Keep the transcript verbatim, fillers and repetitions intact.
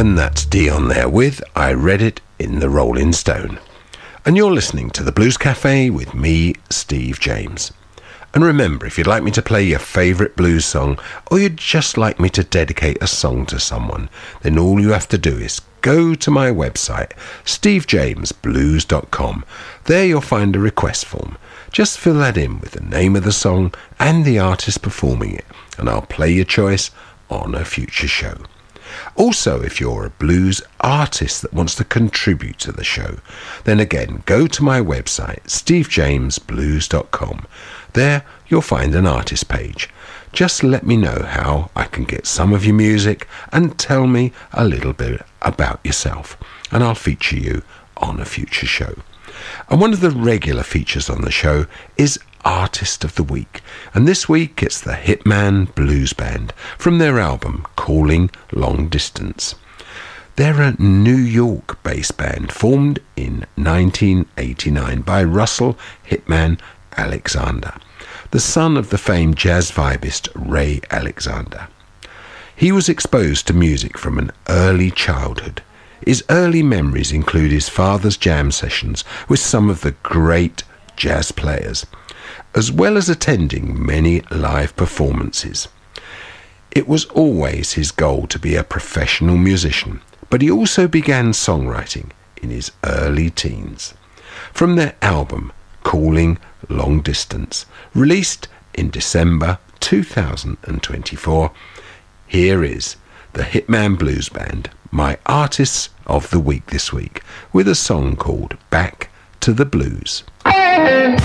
And that's Dion there with I Read It in the Rolling Stone. And you're listening to the Blues Cafe with me, Steve James. And remember, if you'd like me to play your favourite blues song, or you'd just like me to dedicate a song to someone, then all you have to do is go to my website, steve james blues dot com. There you'll find a request form. Just fill that in with the name of the song and the artist performing it, and I'll play your choice on a future show. Also, if you're a blues artist that wants to contribute to the show, then again, go to my website, steve james blues dot com. There, you'll find an artist page. Just let me know how I can get some of your music and tell me a little bit about yourself, and I'll feature you on a future show. And one of the regular features on the show is Artist of the Week, and this week it's the Hitman Blues Band from their album Calling Long Distance. They're a New York-based band formed in nineteen eighty-nine by Russell Hitman Alexander, the son of the famed jazz vibist Ray Alexander. He was exposed to music from an early childhood. His early memories include his father's jam sessions with some of the great jazz players, as well as attending many live performances. It was always his goal to be a professional musician, but he also began songwriting in his early teens. From their album, Calling Long Distance, released in December two thousand twenty-four, here is the Hitman Blues Band, my Artists of the Week this week, with a song called Back to the Blues.